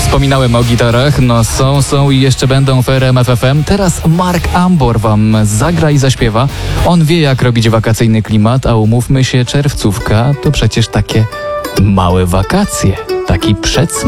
Wspominałem o gitarach, no są i jeszcze będą w RMF FM. Teraz Mark Ambor wam zagra i zaśpiewa. On wie, jak robić wakacyjny klimat, a umówmy się, czerwcówka to przecież takie małe wakacje, taki przedsmak.